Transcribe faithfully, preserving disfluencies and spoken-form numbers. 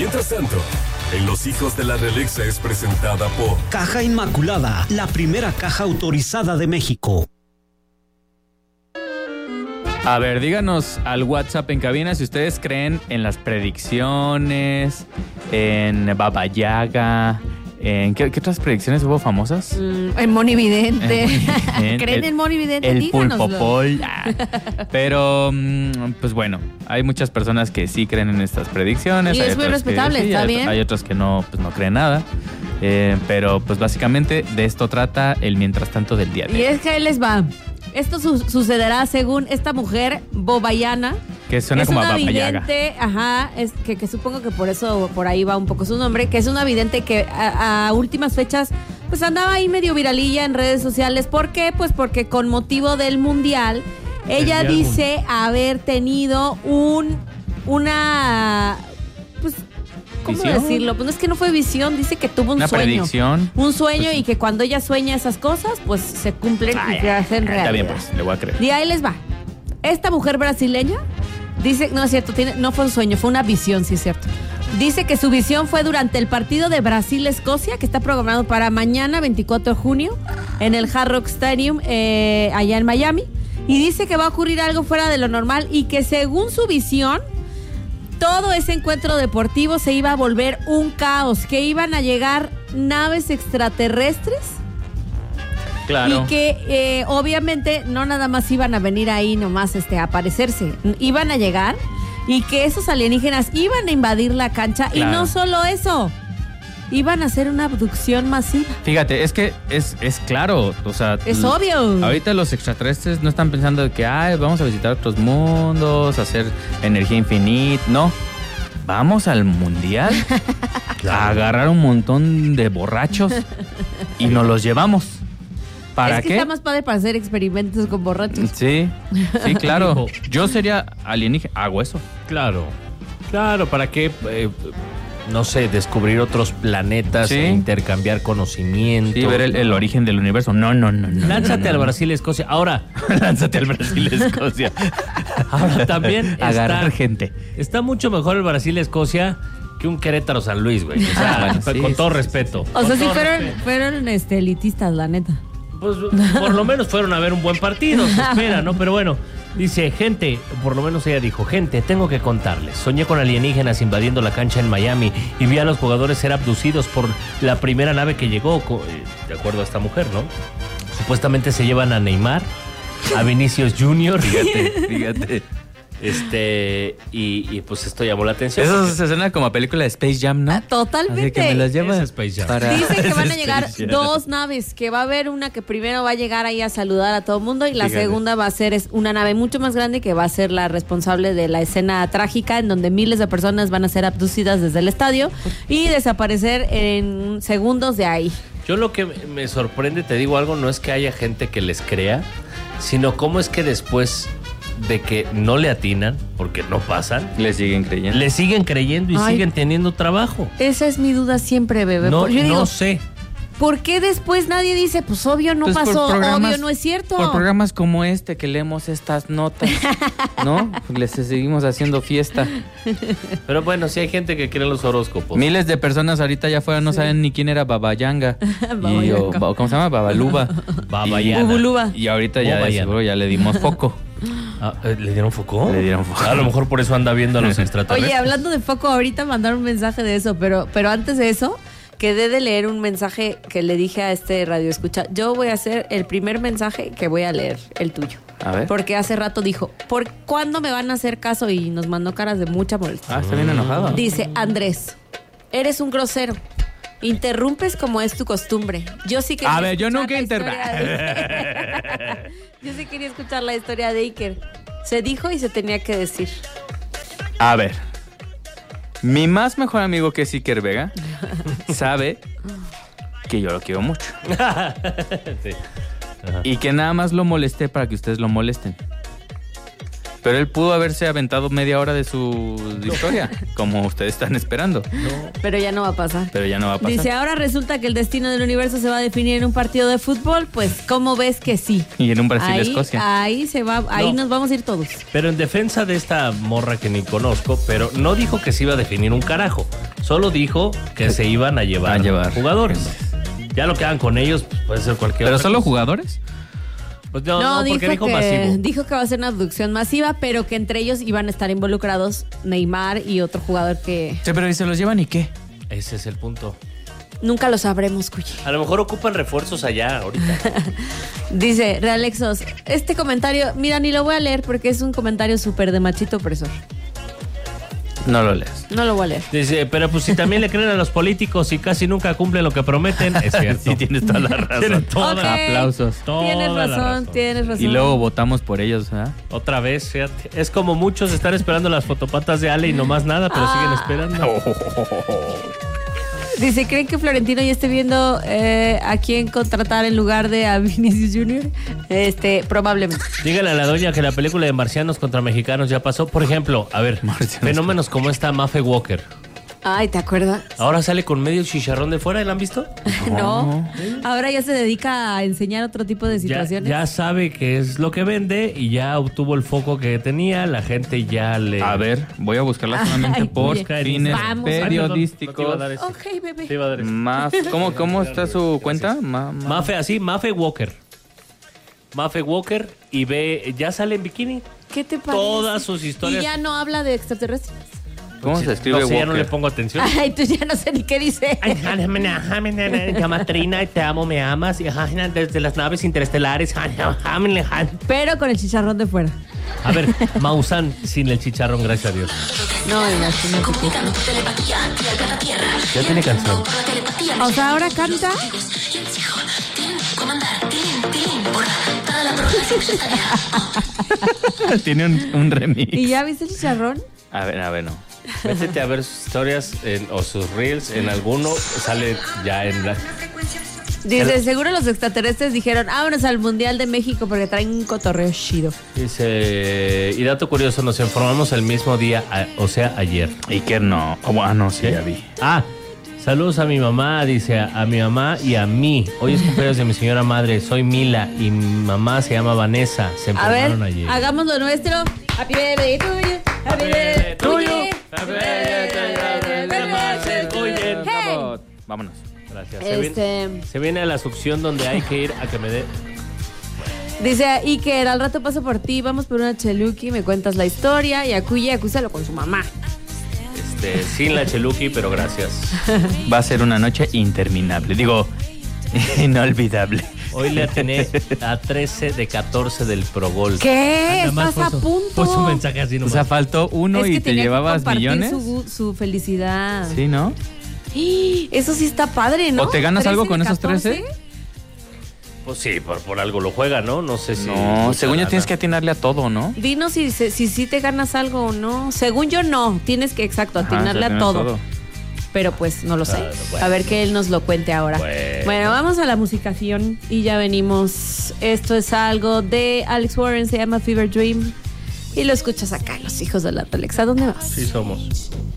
Mientras tanto, en Los Hijos de la Realexa es presentada por Caja Inmaculada, la primera caja autorizada de México. A ver, díganos al WhatsApp en cabina si ustedes creen en las predicciones, en Baba Yaga, en ¿qué, qué otras predicciones hubo famosas? Mm, en Monividente. En, ¿Creen el, en Monividente? El Díganoslo. Pulpopol. Ah. Pero, pues bueno, hay muchas personas que sí creen en estas predicciones. Y hay es muy otras respetable, que, sí, está hay, bien. Hay otras que no, pues no creen nada. Eh, pero, pues básicamente de esto trata el mientras tanto del día de hoy. Y es que ahí les va. Esto su- sucederá según esta mujer bobayana. Que suena es como a una Baba Yaga. vidente, ajá, es que, que supongo que por eso por ahí va un poco su nombre, que es una vidente que a, a últimas fechas pues andaba ahí medio viralilla en redes sociales. ¿Por qué? Pues porque con motivo del mundial ella Mundial. dice haber tenido un una pues ¿cómo ¿Visión? decirlo? Pues no es que no fue visión, dice que tuvo un Una sueño. predicción. Un sueño Pues, y que cuando ella sueña esas cosas, pues se cumplen Ay, y se hacen realidad. Está bien, pues, le voy a creer. Y ahí les va. Esta mujer brasileña dice, no es cierto, tiene, no fue un sueño, fue una visión, sí es cierto. Dice que su visión fue durante el partido de Brasil-Escocia, que está programado para mañana, veinticuatro de junio, en el Hard Rock Stadium, eh, allá en Miami. Y dice que va a ocurrir algo fuera de lo normal y que según su visión, todo ese encuentro deportivo se iba a volver un caos, que iban a llegar naves extraterrestres. Claro. Y que eh, obviamente no nada más iban a venir ahí nomás este, a aparecerse, iban a llegar y que esos alienígenas iban a invadir la cancha. Claro. Y no solo eso, iban a hacer una abducción masiva. Fíjate, es que es, es claro, o sea... Es l- obvio. Ahorita los extraterrestres no están pensando de que, ay, vamos a visitar otros mundos, hacer energía infinita. No, vamos al mundial a agarrar un montón de borrachos y nos los llevamos. ¿Para es que qué? está más padre para hacer experimentos con borrachos. Sí, sí, claro. Yo sería alienígena, hago eso. Claro, claro, ¿para qué? Eh, no sé, descubrir otros planetas, Sí. e intercambiar conocimientos. Sí, ver el, el origen del universo. No, no, no, no. Lánzate no, no, al no. Brasil, Escocia. Ahora, Lánzate al Brasil, Escocia. ahora también Agarrar está, gente. está mucho mejor el Brasil, Escocia que un Querétaro San Luis, güey. O sea, Bueno, con sí, todo sí, respeto. O sea, Con sí todo fueron, respeto. fueron este, elitistas, la neta. Pues por lo menos fueron a ver un buen partido, se espera, ¿no? Pero bueno, dice, gente, por lo menos ella dijo, gente, tengo que contarles. Soñé con alienígenas invadiendo la cancha en Miami y vi a los jugadores ser abducidos por la primera nave que llegó, co- eh, de acuerdo a esta mujer, ¿no? Supuestamente se llevan a Neymar, a Vinicius Junior Fíjate, fíjate. Este, y, y pues esto llamó la atención. Eso porque- se suena como a película de Space Jam, ¿no? Ah, totalmente. Así que me las lleva Es Space Jam. para... Dice que van a Es llegar Space Jam. dos naves, que va a haber una que primero va a llegar ahí a saludar a todo el mundo y la Fíjate. segunda va a ser es una nave mucho más grande que va a ser la responsable de la escena trágica en donde miles de personas van a ser abducidas desde el estadio y desaparecer en segundos de ahí. Yo lo que me sorprende, te digo algo, no es que haya gente que les crea, sino cómo es que después de que no le atinan, porque no pasan, Le siguen creyendo. le siguen creyendo y Ay. siguen teniendo trabajo. Esa es mi duda siempre, bebé. No, Porque yo no digo, sé. ¿por qué después nadie dice, pues obvio no Pues por pasó, programas- obvio no es cierto? Por programas como este que leemos estas notas, ¿no? Les seguimos haciendo fiesta. Pero bueno, sí hay gente que cree en los horóscopos. Miles de personas ahorita allá afuera no saben ni quién era Baba Yanga. Baba y, o- Yanga. ba- ¿Cómo se llama? Babaluba. Babayana. Bubuluba. Y ahorita ya de Bobayana. seguro ya le dimos foco. Ah, eh, ¿Le dieron foco? Le dieron foco. A lo mejor por eso anda viendo a los extraterrestres. Oye, hablando de foco, ahorita mandaron un mensaje de eso, pero, pero antes de eso, quedé de leer un mensaje que le dije a este radio escucha. Yo voy a hacer el primer mensaje que voy a leer, el tuyo. A ver. Porque hace rato dijo, ¿por cuándo me van a hacer caso? Y nos mandó caras de mucha molestia. Ah, está bien enojado. Dice, Andrés, eres un grosero. Interrumpes como es tu costumbre. Yo sí quería A ver, yo escuchar nunca la interrumpo. historia de- Yo sí quería escuchar la historia de Iker. Se dijo y se tenía que decir. A ver. Mi más mejor amigo, que es Iker Vega, sabe que yo lo quiero mucho. Sí. Y que nada más lo molesté para que ustedes lo molesten. Pero él pudo haberse aventado media hora de su historia, como ustedes están esperando. Pero ya no va a pasar. Pero ya no va a pasar. Dice, ahora resulta que el destino del universo se va a definir en un partido de fútbol. Pues, ¿cómo ves que sí? Y en un Brasil-Escocia. Ahí, ahí se va, ahí No. nos vamos a ir todos. Pero en defensa de esta morra que ni conozco, pero no dijo que se iba a definir un carajo. Solo dijo que se iban a llevar, A llevar. jugadores. Ya lo que hagan con ellos, pues, puede ser cualquier ¿Pero otra solo cosa. jugadores? Pues no, no, porque dijo, que, masivo. dijo que va a ser una abducción masiva, pero que entre ellos iban a estar involucrados Neymar y otro jugador que Sí, pero ¿y se los llevan y qué? Ese es el punto. nunca lo sabremos, Cuyi. A lo mejor ocupan refuerzos allá ahorita. Dice Realexos, este comentario, mira, ni lo voy a leer porque es un comentario súper de machito opresor. No lo leas. No lo voy a leer. Dice, pero pues si también le creen a los políticos y casi nunca cumplen lo que prometen, es cierto. Sí, tienes toda la razón. Tiene toda Ok. la- Aplausos. toda Tienes la razón, tienes razón. Y luego votamos por ellos, ¿verdad? Otra vez, fíjate. Es como muchos están esperando las fotopatas de Ale y no más nada, pero Ah. siguen esperando. Dice, ¿creen que Florentino ya esté viendo eh, a quién contratar en lugar de a Vinicius junior? Este, probablemente. Dígale a la doña que la película de marcianos contra mexicanos ya pasó. Por ejemplo, a ver, Marcianos. fenómenos como esta Mafe Walker. Ay, ¿te acuerdas? Ahora sale con medio chicharrón de fuera, ¿la han visto? No. Ahora ya se dedica a enseñar otro tipo de Ya, situaciones. ya sabe qué es lo que vende y ya obtuvo el foco que tenía. La gente ya le... A ver, voy a buscarla solamente Ay, por oye, fines vamos. periodísticos. Ay, perdón, no te iba a dar ese. Ok, bebé. Te iba a dar ese. Más, ¿cómo, ¿Cómo está su cuenta? Ma- ma- Mafe así, Mafe Walker. Mafe Walker y ve, ya sale en bikini. ¿Qué te parece? Todas sus historias. Y ya no habla de extraterrestres. ¿Cómo se escribe No sé, ya no le Walker? pongo atención. Ay, tú ya no sé ni qué dice. Llama Trina, te amo, me amas. Y desde las naves interestelares. Pero con el chicharrón de fuera. A ver, Maussan sin el chicharrón, gracias a Dios. No, mira, sí, no te quejes. Ya tiene canción. O sea, ahora canta. Tiene un, un remix. ¿Y ya viste el chicharrón? A ver, a ver, no. Métete a ver sus historias en- o sus reels. En alguno sale ya en la... Dice, seguro los extraterrestres dijeron, vámonos al Mundial de México porque traen un cotorreo chido. Dice, y dato curioso, nos informamos el mismo día, a- o sea, ayer. Iker no. Oh, ah, no, sí, ya vi. Ah, saludos a mi mamá, dice, a, a mi mamá y a mí. Hoy es cumpleaños de mi señora madre, soy Mila y mi mamá se llama Vanessa. Se A ver, enfermaron ayer. hagamos lo nuestro. Happy birthday tuyo. Happy birthday tuyo. Happy birthday tuyo. Hey. Vámonos. Gracias. Se, Este, viene, se viene a la succión donde hay que ir a que me dé... dice Iker, al rato paso por ti, vamos por una cheluki, me cuentas la historia y acuye, acúsalo con su mamá. Este, sin la cheluki, pero gracias. Va a ser una noche interminable. Digo, inolvidable. Hoy le atiné a trece de catorce del Pro Golf. ¿Qué? Nada más Estás fue a su- punto. Fue su mensaje así O nomás. sea, faltó uno Es que y te tenía que llevabas compartir millones. Su, su felicidad. Sí, ¿no? ¡Y! Eso sí está padre, ¿no? ¿O te ganas algo con esos catorce. trece? Pues sí, por, por algo lo juega, ¿no? No sé si... No, mucha según yo lana. tienes que atinarle a todo, ¿no? Dinos si si, si, si te ganas algo o no. Según yo, no. Tienes que, exacto, Ajá, atinarle se a atina todo. Pero pues no lo sé. Ah, bueno. A ver que él nos lo cuente ahora. Bueno. Bueno, vamos a la musicación y ya venimos. Esto es algo de Alex Warren, se llama Fever Dream. Y lo escuchas acá, Los Hijos de la Telex. ¿A dónde vas? Sí somos.